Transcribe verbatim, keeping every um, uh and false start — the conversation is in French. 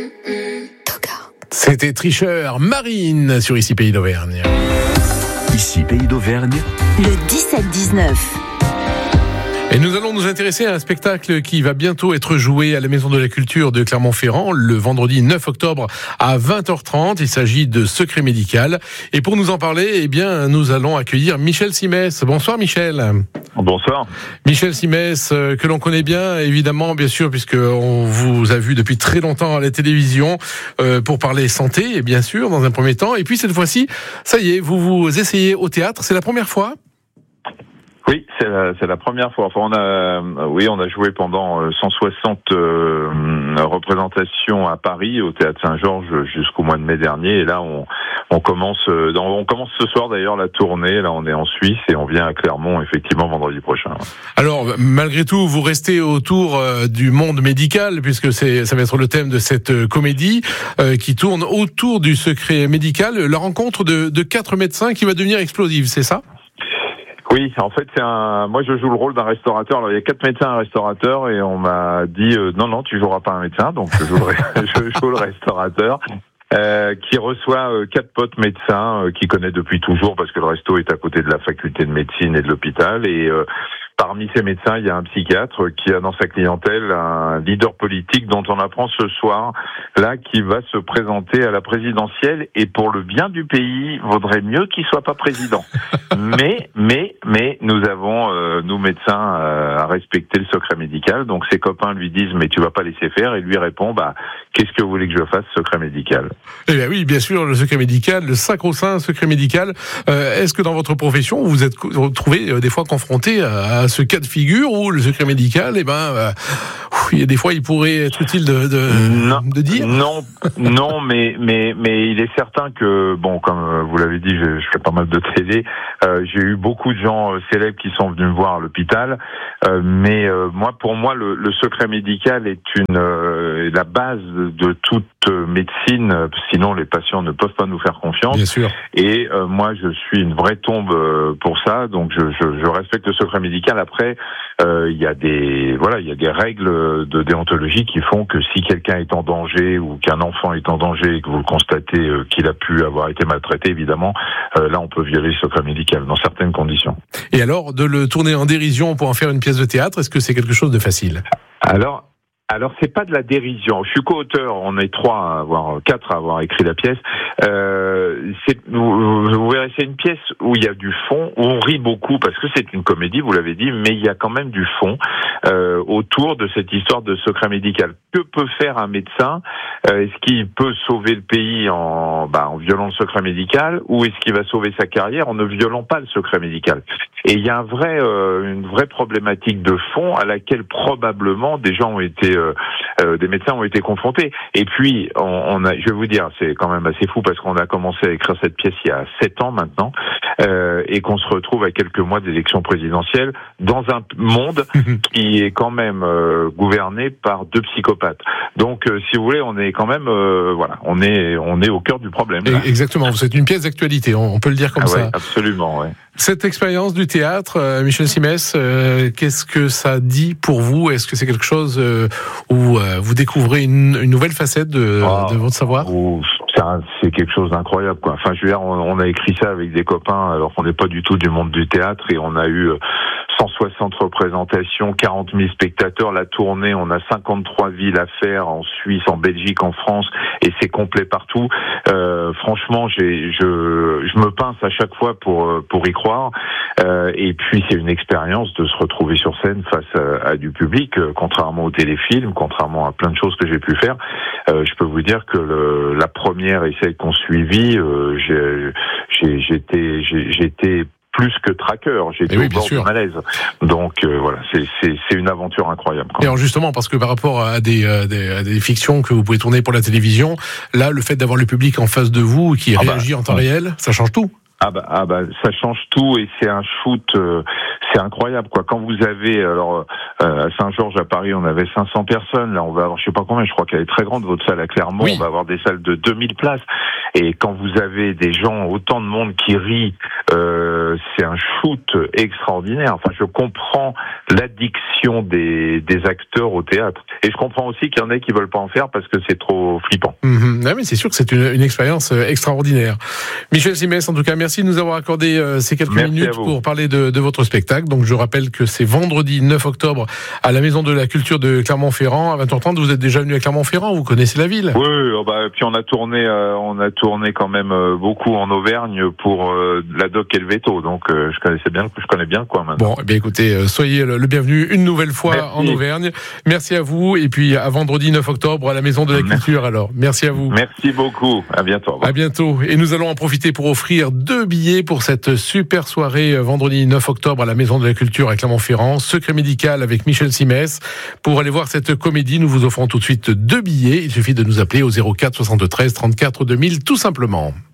C'était Tricheur, Marine, sur Ici Pays d'Auvergne. Ici Pays d'Auvergne, le dix-sept dix-neuf. Et nous allons nous intéresser à un spectacle qui va bientôt être joué à la Maison de la Culture de Clermont-Ferrand le vendredi neuf octobre à vingt heures trente. Il s'agit de Secret médical. Et pour nous en parler, eh bien, nous allons accueillir Michel Simès. Bonsoir Michel. Bonsoir. Michel Simès, euh, que l'on connaît bien, évidemment, bien sûr, puisqu'on vous a vu depuis très longtemps à la télévision euh, pour parler santé, et bien sûr, dans un premier temps. Et puis cette fois-ci, ça y est, vous vous essayez au théâtre. C'est la première fois ? Oui, c'est la, c'est la première fois. Enfin, on a, oui, on a joué pendant cent soixante euh, représentations à Paris, au Théâtre Saint-Georges, jusqu'au mois de mai dernier. Et là, on, on commence, on commence ce soir d'ailleurs la tournée. Là, on est en Suisse et on vient à Clermont, effectivement, vendredi prochain. Alors, malgré tout, vous restez autour euh, du monde médical, puisque c'est, ça va être le thème de cette euh, comédie euh, qui tourne autour du secret médical. La rencontre de, de quatre médecins qui va devenir explosive, c'est ça ? Oui, en fait, c'est un. Moi, je joue le rôle d'un restaurateur. Alors, il y a quatre médecins, un restaurateur, et on m'a dit euh, non, non, tu joueras pas un médecin, donc je joue le, je joue le restaurateur. Euh, qui reçoit euh, quatre potes médecins euh, qu'il connaît depuis toujours parce que le resto est à côté de la faculté de médecine et de l'hôpital. Et euh, parmi ces médecins, il y a un psychiatre qui a dans sa clientèle un leader politique dont on apprend ce soir, là, qui va se présenter à la présidentielle. Et pour le bien du pays, vaudrait mieux qu'il soit pas président. mais, mais, mais, nous avons, euh, nous médecins, euh, à respecter le secret médical. Donc ses copains lui disent, mais tu vas pas laisser faire. Et lui répond, bah, qu'est-ce que vous voulez que je fasse, secret médical? Eh bien oui, bien sûr, le secret médical, le sacro-saint secret médical. Euh, est-ce que dans votre profession, vous êtes retrouvés euh, des fois confrontés à, à ce cas de figure où le secret médical, eh ben, euh, il y a des fois, il pourrait être utile de, de, non, de dire. Non, non, mais mais mais il est certain que bon, comme vous l'avez dit, je, je fais pas mal de télé. Euh, j'ai eu beaucoup de gens euh, célèbres qui sont venus me voir à l'hôpital, euh, mais euh, moi, pour moi, le, le secret médical est une euh, la base de toute médecine. Sinon, les patients ne peuvent pas nous faire confiance. Bien sûr. Et euh, moi, je suis une vraie tombe euh, pour ça. Donc, je, je, je respecte le secret médical. Après, euh, il y a des voilà, il y a des règles de déontologie qui font que si quelqu'un est en danger ou qu'un enfant est en danger et que vous le constatez euh, qu'il a pu avoir été maltraité, évidemment, euh, là, on peut violer le secret médical dans certaines conditions. Et alors, de le tourner en dérision pour en faire une pièce de théâtre, est-ce que c'est quelque chose de facile ? Alors. Alors c'est pas de la dérision. Je suis co-auteur. On est trois, à avoir quatre à avoir écrit la pièce. Euh, c'est, vous, vous verrez, c'est une pièce où il y a du fond, où on rit beaucoup parce que c'est une comédie, vous l'avez dit, mais il y a quand même du fond euh, autour de cette histoire de secret médical. Que peut faire un médecin ? euh, Est-ce qu'il peut sauver le pays en, bah, en violant le secret médical, ou est-ce qu'il va sauver sa carrière en ne violant pas le secret médical ? Et il y a un vrai, euh, une vraie problématique de fond à laquelle probablement des gens ont été Euh, euh, des médecins ont été confrontés. Et puis, on, on a, je vais vous dire, c'est quand même assez fou parce qu'on a commencé à écrire cette pièce il y a sept ans maintenant, euh, et qu'on se retrouve à quelques mois d'élections présidentielles dans un monde qui est quand même euh, gouverné par deux psychopathes. Donc, euh, si vous voulez, on est quand même, euh, voilà, on est, on est au cœur du problème. Là. Exactement. C'est une pièce d'actualité. On peut le dire comme ah ça. Ouais, absolument. Ouais. Cette expérience du théâtre, euh, Michel Simès, euh, qu'est-ce que ça dit pour vous ? Est-ce que c'est quelque chose euh, où euh, vous découvrez une, une nouvelle facette de, oh, de votre savoir ? oh, c'est, un, c'est quelque chose d'incroyable, quoi. Enfin, je veux dire, on, on a écrit ça avec des copains, alors qu'on n'est pas du tout du monde du théâtre, et on a eu cent soixante représentations, quarante mille spectateurs. La tournée, on a cinquante-trois villes à faire en Suisse, en Belgique, en France, et c'est complet partout. Euh, franchement, j'ai, je, je me pince à chaque fois pour pour y croire. Euh, et puis, c'est une expérience de se retrouver sur scène face à, à du public, euh, contrairement au téléfilm, contrairement à plein de choses que j'ai pu faire. Euh, je peux vous dire que le, la première et celle qu'on suivit, euh, j'ai, j'ai, j'étais, j'ai, j'étais plus que traqueur, j'étais oui, au bord sûr. du malaise. Donc euh, voilà, c'est, c'est, c'est une aventure incroyable. Et alors justement, parce que par rapport à des, euh, des, à des fictions que vous pouvez tourner pour la télévision, là, le fait d'avoir le public en face de vous qui ah réagit bah, en temps ouais. réel, ça change tout. Ah bah, ah bah ça change tout, et c'est un shoot, euh, c'est incroyable quoi. Quand vous avez, alors euh, à Saint-Georges à Paris, on avait cinq cents personnes. Là, on va avoir, je sais pas combien, je crois qu'elle est très grande votre salle à Clermont. Oui. On va avoir des salles de deux mille places. Et quand vous avez des gens, autant de monde qui rit, euh, c'est un shoot extraordinaire. Enfin, je comprends l'addiction des, des acteurs au théâtre. Et je comprends aussi qu'il y en a qui veulent pas en faire parce que c'est trop flippant. Mmh. Ah, mais c'est sûr que c'est une, une expérience extraordinaire. Michel Simès, en tout cas, merci de nous avoir accordé euh, ces quelques merci minutes pour parler de, de votre spectacle. Donc, je rappelle que c'est vendredi neuf octobre à la Maison de la Culture de Clermont-Ferrand à vingt heures trente. Vous êtes déjà venu à Clermont-Ferrand, vous connaissez la ville? Oui, oui, bah, puis on a tourné, euh, on a tourné quand même euh, beaucoup en Auvergne pour euh, la Doc et le Veto, donc euh, je connaissais bien, je connais bien quoi maintenant. Bon, eh bien écoutez, euh, soyez le, le bienvenu une nouvelle fois merci. En Auvergne. Merci à vous et puis à vendredi neuf octobre à la Maison de la Culture. Alors, merci à vous. Merci beaucoup. À bientôt. À bientôt. Et nous allons en profiter pour offrir deux billets pour cette super soirée euh, vendredi neuf octobre à la Maison de la Culture à Clermont-Ferrand. Secret médical avec Michel Simès. Pour aller voir cette comédie, nous vous offrons tout de suite deux billets. Il suffit de nous appeler au zéro quatre soixante-treize trente-quatre deux mille tout simplement.